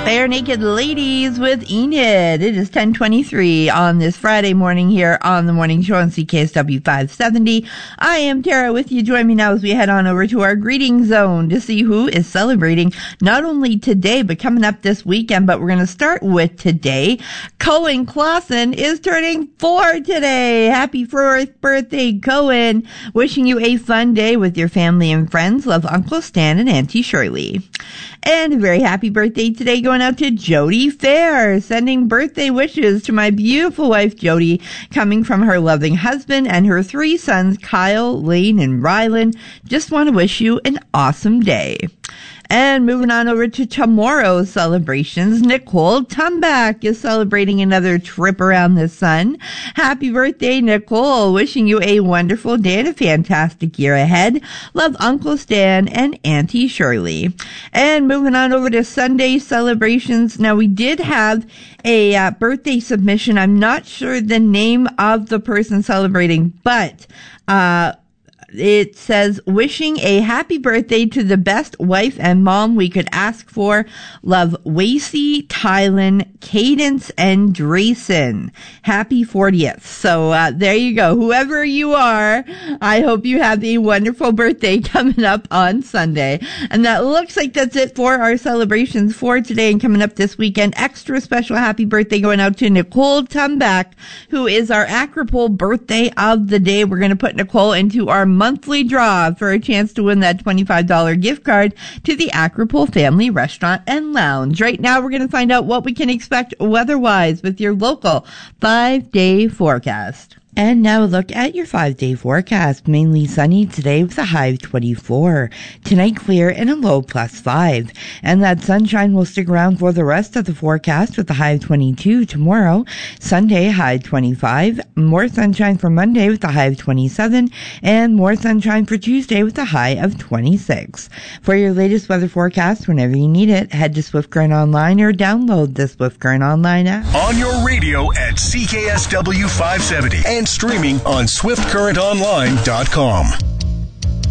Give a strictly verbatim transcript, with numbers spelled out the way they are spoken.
Bare Naked Ladies with Enid. It is ten twenty-three on this Friday morning here on the Morning Show on C K S W five seventy. I am Tara with you. Join me now as we head on over to our greeting zone to see who is celebrating not only today, but coming up this weekend. But we're going to start with today. Cohen Clausen is turning four today. Happy fourth birthday, Cohen. Wishing you a fun day with your family and friends. Love Uncle Stan and Auntie Shirley. And a very happy birthday today going out to Jody Fair, sending birthday wishes to my beautiful wife, Jody, coming from her loving husband and her three sons, Kyle, Lane, and Rylan. Just want to wish you an awesome day. And moving on over to tomorrow's celebrations, Nicole Tumbach is celebrating another trip around the sun. Happy birthday, Nicole. Wishing you a wonderful day and a fantastic year ahead. Love Uncle Stan and Auntie Shirley. And moving on over to Sunday celebrations. Now, we did have a uh, birthday submission. I'm not sure the name of the person celebrating, but uh it says, wishing a happy birthday to the best wife and mom we could ask for. Love Wacy, Tylen, Cadence, and Drayson. Happy fortieth. So uh, there you go. Whoever you are, I hope you have a wonderful birthday coming up on Sunday. And that looks like that's it for our celebrations for today and coming up this weekend. Extra special happy birthday going out to Nicole Tumbach, who is our Acropole birthday of the day. We're going to put Nicole into our monthly draw for a chance to win that twenty-five dollars gift card to the Acropole Family Restaurant and Lounge. Right now, we're going to find out what we can expect weather-wise with your local five-day forecast. And now a look at your five-day forecast. Mainly sunny today with a high of twenty-four. Tonight clear and a low plus five. And that sunshine will stick around for the rest of the forecast with a high of twenty-two tomorrow. Sunday, high of twenty-five. More sunshine for Monday with a high of twenty-seven. And more sunshine for Tuesday with a high of twenty-six. For your latest weather forecast, whenever you need it, head to Swift Current Online or download the Swift Current Online app. On your radio at C K S W five seventy. And streaming on swift current online dot com.